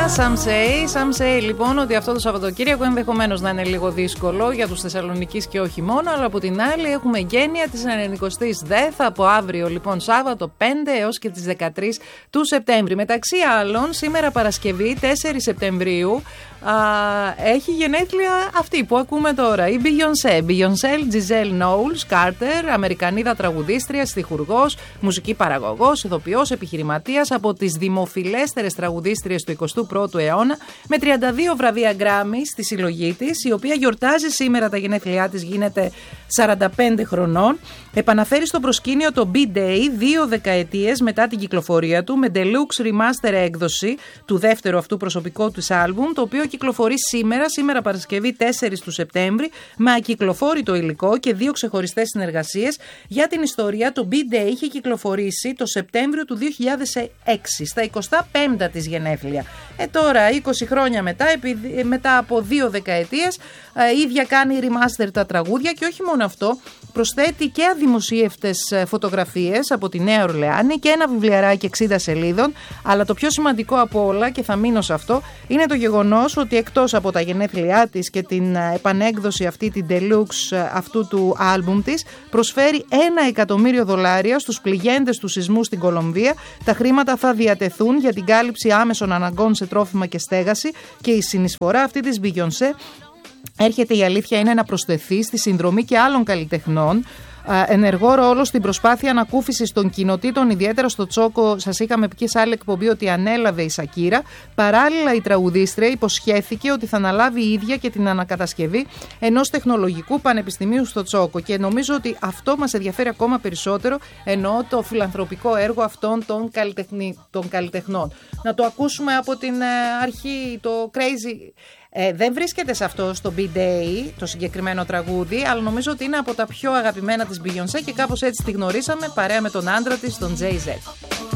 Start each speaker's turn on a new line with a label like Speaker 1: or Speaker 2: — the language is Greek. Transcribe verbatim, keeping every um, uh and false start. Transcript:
Speaker 1: Some say, some say λοιπόν ότι αυτό το Σαββατοκύριακο ενδεχομένως να είναι λίγο δύσκολο για τους Θεσσαλονικείς και όχι μόνο, αλλά από την άλλη έχουμε γένεια της ενενηκοστής ΔΕΘ από αύριο λοιπόν Σάββατο πέντε έως και τις δεκατρείς του Σεπτέμβρη. Μεταξύ άλλων, σήμερα Παρασκευή τέσσερις Σεπτεμβρίου α, έχει γενέθλια αυτή που ακούμε τώρα, η Beyoncé. Beyoncé Giselle Knowles Carter, Αμερικανίδα τραγουδίστρια, στιχουργός, μουσική παραγωγός, ηθοποιός, επιχειρηματίας, από τις δημοφιλέστερες τραγουδίστριες του εικοστού πρώτου αιώνα, με τριάντα δύο βραβεία Grammy στη συλλογή της, η οποία γιορτάζει σήμερα τα γενέθλιά της, γίνεται σαράντα πέντε χρονών. Επαναφέρει στο προσκήνιο το B-Day δύο δεκαετίες μετά την κυκλοφορία του, με deluxe remaster έκδοση του δεύτερου αυτού προσωπικού του άλμπουμ, το οποίο κυκλοφορεί σήμερα, σήμερα Παρασκευή τέσσερις του Σεπτέμβρη, με ακυκλοφόρητο υλικό και δύο ξεχωριστές συνεργασίες. Για την ιστορία, το B-Day είχε κυκλοφορήσει το Σεπτέμβριο του δύο χιλιάδες έξι, στα εικοστά πέμπτα της γενέθλια. Ε, τώρα, είκοσι χρόνια μετά, επί, μετά από δύο δεκαετίες, ε, ίδια κάνει remaster τα τραγούδια και όχι μόνο αυτό, προσθέτει και αδημοσίευτες φωτογραφίες από τη Νέα Ορλεάνη και ένα βιβλιαράκι εξήντα σελίδων, αλλά το πιο σημαντικό από όλα, και θα μείνω σε αυτό, είναι το γεγονός ότι εκτός από τα γενέθλιά της και την επανέκδοση αυτή, την deluxe αυτού του άλμπουμ της, προσφέρει ένα εκατομμύριο δολάρια στους πληγέντες του σεισμού στην Κολομβία. Τα χρήματα θα διατεθούν για την κάλυψη άμεσων αναγκών σε τρόφιμα και στέγαση, και η συνεισφορά αυτή της Beyoncé έρχεται, η αλήθεια είναι, να προσθεθεί στη συνδρομή και άλλων καλλιτεχνών. Ενεργό ρόλο στην προσπάθεια ανακούφισης των κοινοτήτων, ιδιαίτερα στο Τσόκο. Σας είχαμε πει και σε άλλη εκπομπή ότι ανέλαβε η Σακύρα. Παράλληλα, η τραγουδίστρια υποσχέθηκε ότι θα αναλάβει η ίδια και την ανακατασκευή ενός τεχνολογικού πανεπιστημίου στο Τσόκο. Και νομίζω ότι αυτό μας ενδιαφέρει ακόμα περισσότερο, εννοώ το φιλανθρωπικό έργο αυτών των, καλλιτεχνη... των καλλιτεχνών. Να το ακούσουμε από την αρχή, το Crazy. Ε, δεν βρίσκεται σε αυτό στο B-Day το συγκεκριμένο τραγούδι, αλλά νομίζω ότι είναι από τα πιο αγαπημένα της Beyoncé και κάπως έτσι τη γνωρίσαμε παρέα με τον άντρα της, τον Jay-Z.